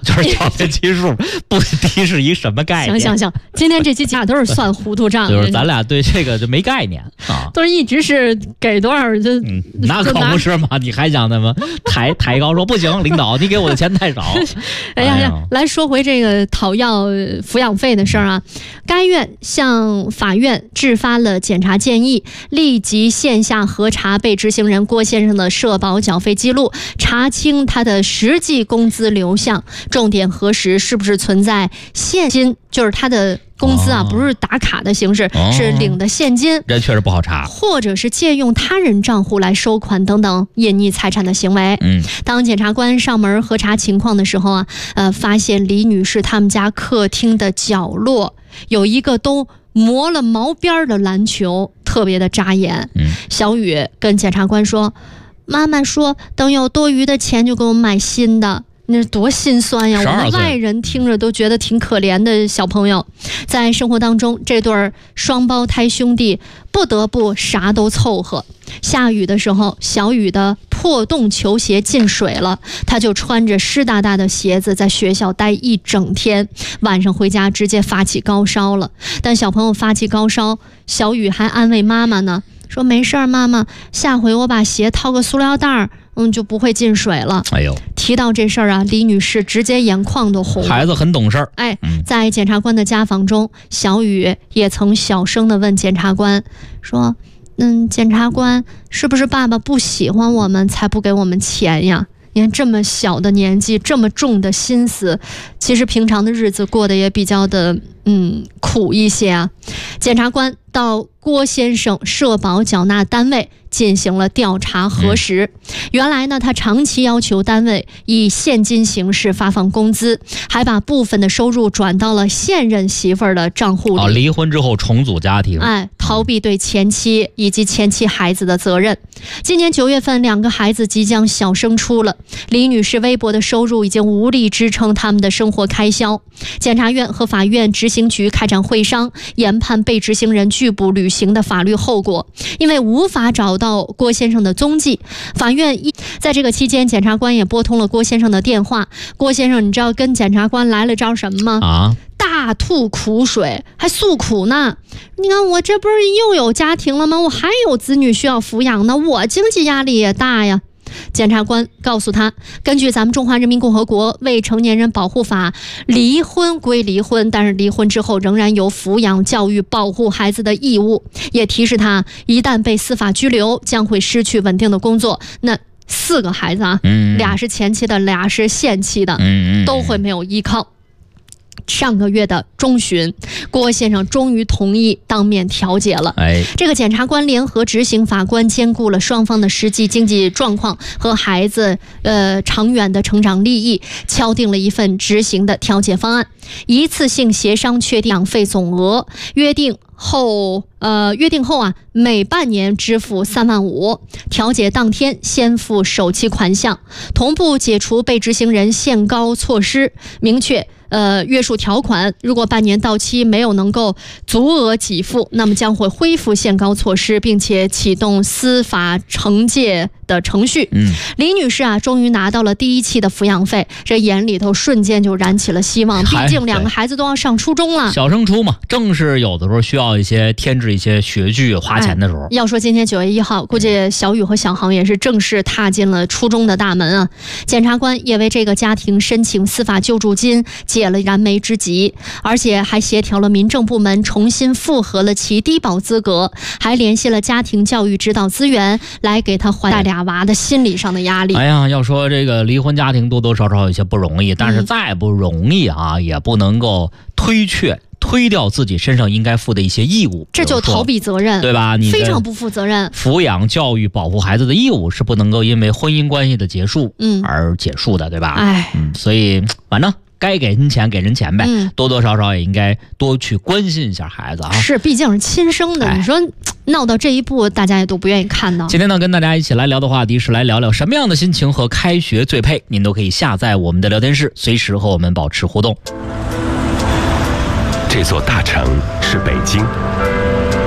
就是缴费期数不低是一什么概念？ 行，今天这期讲都是算糊涂账， 就是咱俩对这个就没概念啊， 都是一直是给多少就那可不是嘛？你还想怎么抬高说不行，领导你给我的钱太少。 哎呀，来说回这个讨要抚养费的事儿啊，该院向法院制发了检察建议，立即线下核查被执行人郭先生的社保缴费记录，查清他的实际工资流向，重点核实是不是存在现金，就是他的工资啊，不是打卡的形式，是领的现金， 这确实不好查， 或者是借用他人账户来收款等等隐匿财产的行为。当检察官上门核查情况的时候啊，发现李女士他们家客厅的角落有一个都磨了毛边的篮球，特别的扎眼。小雨跟检察官说，妈妈说等有多余的钱就给我买新的。那多心酸呀！我们外人听着都觉得挺可怜的小朋友，在生活当中，这对双胞胎兄弟不得不啥都凑合。下雨的时候，小雨的破洞球鞋进水了，他就穿着湿哒哒的鞋子在学校待一整天，晚上回家直接发起高烧了。但小朋友发起高烧，小雨还安慰妈妈呢，说没事儿，妈妈，下回我把鞋套个塑料袋就不会进水了。哎呦，提到这事儿啊，李女士直接眼眶都红了。 孩子很懂事儿。 在检察官的家访中，小雨也曾小声地问检察官说，检察官，是不是爸爸不喜欢我们才不给我们钱呀？你看这么小的年纪，这么重的心思，其实平常的日子过得也比较的苦一些啊。检察官到郭先生社保缴纳单位进行了调查核实。原来呢，他长期要求单位以现金形式发放工资，还把部分的收入转到了现任媳妇儿的账户里。 离婚之后重组家庭， 逃避对前妻以及前妻孩子的责任。今年9月份，2个孩子即将小升初了，李女士微薄的收入已经无力支撑他们的生活开销。检察院和法院执行局开展会商，研判被执行人拒不履行的法律后果。因为无法找到郭先生的踪迹，法院在这个期间，检察官也拨通了郭先生的电话。郭先生，你知道跟检察官来了招什么吗？大吐苦水，还诉苦呢。你看我这不是又有家庭了吗？我还有子女需要抚养呢，我经济压力也大呀。检察官告诉他，根据咱们中华人民共和国未成年人保护法，离婚归离婚，但是离婚之后仍然有抚养、教育、保护孩子的义务。也提示他，一旦被司法拘留，将会失去稳定的工作。那4个孩子啊，2是前妻的，2是现妻的，都会没有依靠。上个月的中旬，郭先生终于同意当面调解了。这个检察官联合执行法官兼顾了双方的实际经济状况和孩子长远的成长利益，敲定了一份执行的调解方案，一次性协商确定养费总额，约定后啊，每半年支付3万5，调解当天先付首期款项，同步解除被执行人限高措施，明确约束条款，如果半年到期没有能够足额给付，那么将会恢复限高措施，并且启动司法惩戒的程序。李女士啊，终于拿到了第1期的抚养费，这眼里头瞬间就燃起了希望，毕竟2个孩子都要上初中了， 小升初嘛，正是有的时候需要一些添置一些学具花钱的时候。 要说今天9月1号，估计小雨和小航也是正式踏进了初中的大门啊。检察官也为这个家庭申请司法救助金，解了燃眉之急，而且还协调了民政部门重新复核了其低保资格，还联系了家庭教育指导资源来给他缓解2娃的心理上的压力。 要说这个离婚家庭多多少少有些不容易，但是再不容易啊，也不能够推掉自己身上应该负的一些义务， 这就逃避责任， 对吧？你非常不负责任。 抚养、教育、保护孩子的义务是不能够因为婚姻关系的结束而结束的，对吧？所以反正该给人钱给人钱呗，多多少少也应该多去关心一下孩子啊。 是，毕竟是亲生的，你说闹到这一步，大家也都不愿意看到。 今天呢，跟大家一起来聊的话题是来聊聊什么样的心情和开学最配，您都可以下载我们的聊天室，随时和我们保持互动。 这座大城是北京，